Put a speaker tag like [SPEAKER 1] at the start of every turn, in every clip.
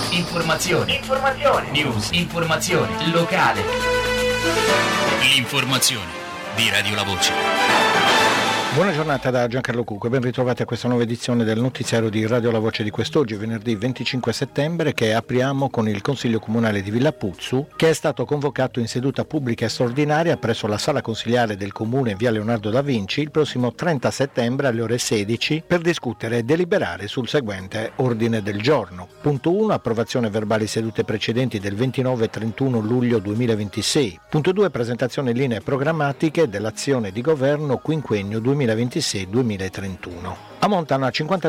[SPEAKER 1] Informazione. News. Informazione. Locale. L'informazione di Radio La Voce.
[SPEAKER 2] Buona giornata da Giancarlo Cucco e ben ritrovati a questa nuova edizione del notiziario di Radio La Voce di quest'oggi, venerdì 25 settembre, che apriamo con il Consiglio Comunale di Villapuzzu, che è stato convocato in seduta pubblica e straordinaria presso la sala consiliare del Comune via Leonardo da Vinci il prossimo 30 settembre alle ore 16 per discutere e deliberare sul seguente ordine del giorno. Punto 1. Approvazione verbali sedute precedenti del 29 e 31 luglio 2026. Punto 2. Presentazione linee programmatiche dell'azione di governo quinquennio 2026-2031. Ammontano a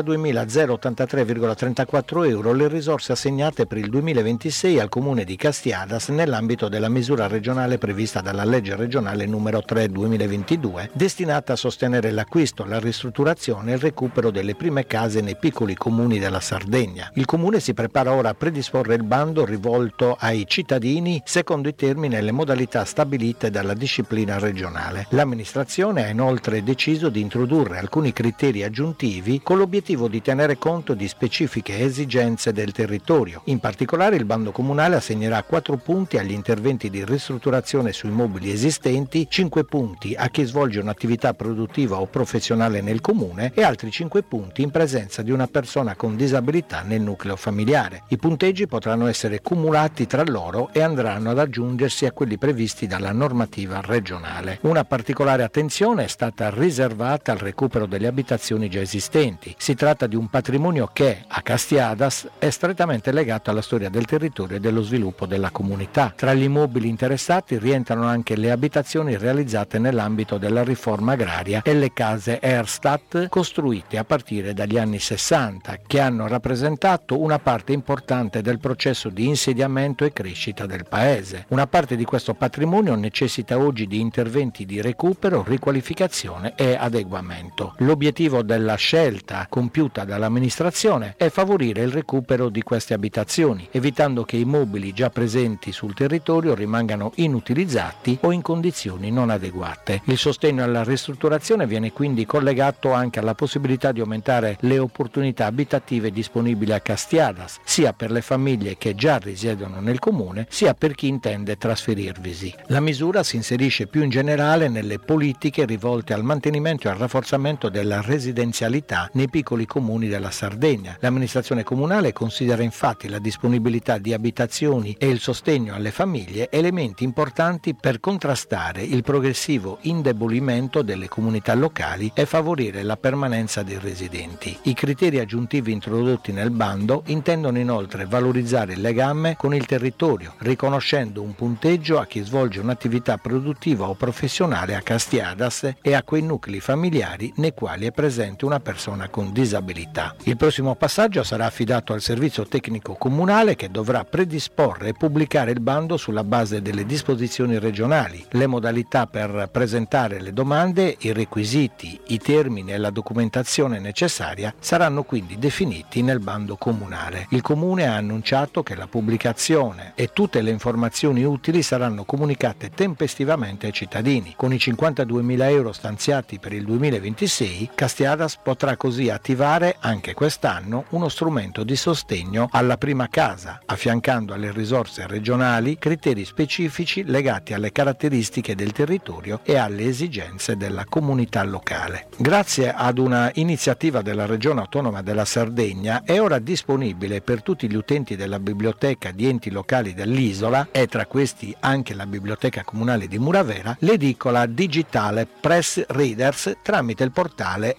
[SPEAKER 2] 52.083,34 euro le risorse assegnate per il 2026 al Comune di Castiadas nell'ambito della misura regionale prevista dalla legge regionale numero 3/2022, destinata a sostenere l'acquisto, la ristrutturazione e il recupero delle prime case nei piccoli comuni della Sardegna. Il Comune si prepara ora a predisporre il bando rivolto ai cittadini secondo i termini e le modalità stabilite dalla disciplina regionale. L'amministrazione ha inoltre deciso di introdurre alcuni criteri aggiuntivi con l'obiettivo di tenere conto di specifiche esigenze del territorio. In particolare il bando comunale assegnerà 4 punti agli interventi di ristrutturazione su immobili esistenti, 5 punti a chi svolge un'attività produttiva o professionale nel comune e altri 5 punti in presenza di una persona con disabilità nel nucleo familiare. I punteggi potranno essere cumulati tra loro e andranno ad aggiungersi a quelli previsti dalla normativa regionale. Una particolare attenzione è stata riservata al recupero delle abitazioni già esistenti. Si tratta di un patrimonio che, a Castiadas, è strettamente legato alla storia del territorio e dello sviluppo della comunità. Tra gli immobili interessati rientrano anche le abitazioni realizzate nell'ambito della riforma agraria e le case Erstat costruite a partire dagli anni 60, che hanno rappresentato una parte importante del processo di insediamento e crescita del paese. Una parte di questo patrimonio necessita oggi di interventi di recupero, riqualificazione e adeguamento. L'obiettivo della scelta compiuta dall'amministrazione è favorire il recupero di queste abitazioni, evitando che i immobili già presenti sul territorio rimangano inutilizzati o in condizioni non adeguate. Il sostegno alla ristrutturazione viene quindi collegato anche alla possibilità di aumentare le opportunità abitative disponibili a Castiadas, sia per le famiglie che già risiedono nel comune, sia per chi intende trasferirvisi. La misura si inserisce più in generale nelle politiche rivolte al mantenimento e al rafforzamento della residenzialità nei piccoli comuni della Sardegna. L'amministrazione comunale considera infatti la disponibilità di abitazioni e il sostegno alle famiglie elementi importanti per contrastare il progressivo indebolimento delle comunità locali e favorire la permanenza dei residenti. I criteri aggiuntivi introdotti nel bando intendono inoltre valorizzare il legame con il territorio, riconoscendo un punteggio a chi svolge un'attività produttiva o professionale a Castiadas e a quei nuclei familiari nei quali è presente una persona con disabilità. Il prossimo passaggio sarà affidato al servizio tecnico comunale, che dovrà predisporre e pubblicare il bando sulla base delle disposizioni regionali. Le modalità per presentare le domande, i requisiti, i termini e la documentazione necessaria saranno quindi definiti nel bando comunale. Il Comune ha annunciato che la pubblicazione e tutte le informazioni utili saranno comunicate tempestivamente ai cittadini. Con i 52.000 euro stanziati per il 2026, Castiadas potrà così attivare anche quest'anno uno strumento di sostegno alla prima casa, affiancando alle risorse regionali criteri specifici legati alle caratteristiche del territorio e alle esigenze della comunità locale. Grazie ad una iniziativa della Regione Autonoma della Sardegna è ora disponibile per tutti gli utenti della biblioteca di enti locali dell'isola, e tra questi anche la biblioteca comunale di Muravera, l'edicola digitale Press Readers tramite il portale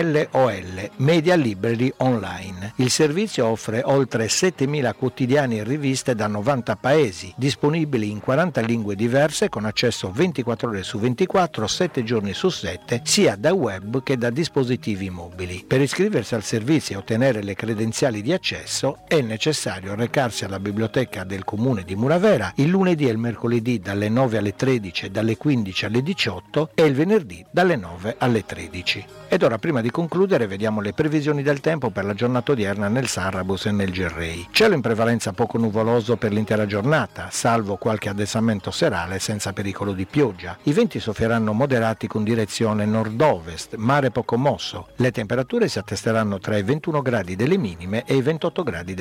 [SPEAKER 2] MLOL, Media Library Online. Il servizio offre oltre 7.000 quotidiani e riviste da 90 paesi, disponibili in 40 lingue diverse con accesso 24 ore su 24, 7 giorni su 7, sia da web che da dispositivi mobili. Per iscriversi al servizio e ottenere le credenziali di accesso è necessario recarsi alla biblioteca del Comune di Muravera il lunedì e il mercoledì dalle 9 alle 13 e dalle 15 alle 18 e il venerdì dalle 9 alle 13. Ed ora, prima di concludere, vediamo le previsioni del tempo per la giornata odierna nel Sarrabus e nel Gerrei. Cielo in prevalenza poco nuvoloso per l'intera giornata, salvo qualche addensamento serale senza pericolo di pioggia. I venti soffieranno moderati con direzione nord-ovest, mare poco mosso. Le temperature si attesteranno tra i 21 gradi delle minime e i 28 gradi